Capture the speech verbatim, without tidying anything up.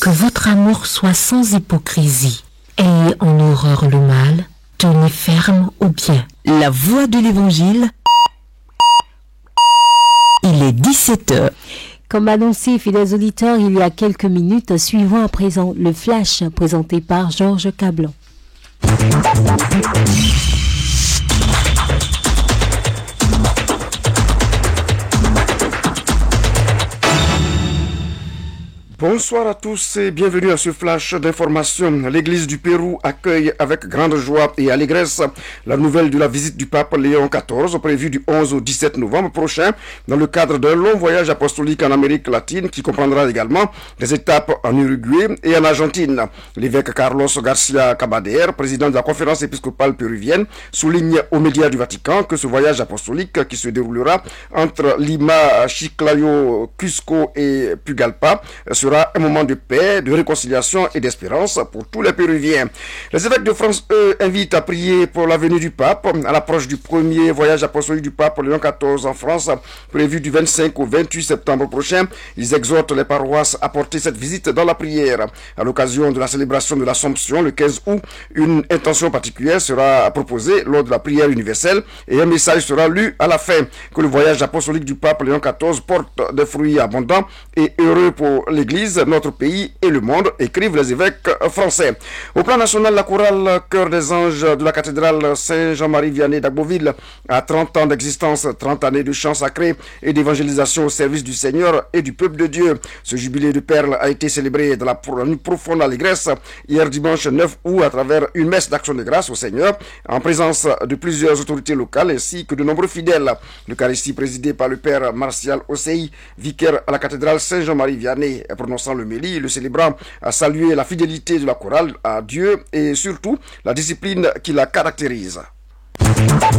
Que votre amour soit sans hypocrisie. Ayez en horreur le mal, tenez ferme au bien. La voix de l'Évangile. Il est dix-sept heures. Comme annoncé, fidèles auditeurs, il y a quelques minutes, suivons à présent le flash présenté par Georges Cablan. Bonsoir à tous et bienvenue à ce flash d'information. L'Église du Pérou accueille avec grande joie et allégresse la nouvelle de la visite du pape Léon quatorze prévue du onze au dix-sept novembre prochain dans le cadre d'un long voyage apostolique en Amérique latine qui comprendra également des étapes en Uruguay et en Argentine. L'évêque Carlos Garcia Cabader, président de la conférence épiscopale péruvienne, souligne aux médias du Vatican que ce voyage apostolique qui se déroulera entre Lima, Chiclayo, Cusco et Pugalpa sera un moment de paix, de réconciliation et d'espérance pour tous les Péruviens. Les évêques de France, eux, invitent à prier pour la venue du pape à l'approche du premier voyage apostolique du pape Léon quatorze en France, prévu du vingt-cinq au vingt-huit septembre prochain. Ils exhortent les paroisses à porter cette visite dans la prière. À l'occasion de la célébration de l'Assomption le quinze août, une intention particulière sera proposée lors de la prière universelle et un message sera lu à la fin. Que le voyage apostolique du pape Léon quatorze porte des fruits abondants et heureux pour l'Église, notre pays et le monde, écrivent les évêques français. Au plan national, la chorale Chœur des Anges de la cathédrale Saint-Jean-Marie Vianney d'Agboville a trente ans d'existence, trente années de chant sacré et d'évangélisation au service du Seigneur et du peuple de Dieu. Ce jubilé de perles a été célébré dans la profonde allégresse hier dimanche neuf août à travers une messe d'action de grâce au Seigneur en présence de plusieurs autorités locales ainsi que de nombreux fidèles. L'Eucharistie présidée par le père Martial Osei, vicaire à la cathédrale Saint-Jean-Marie Vianney, prononçant le méli, le célébrant a salué la fidélité de la chorale à Dieu et surtout la discipline qui la caractérise.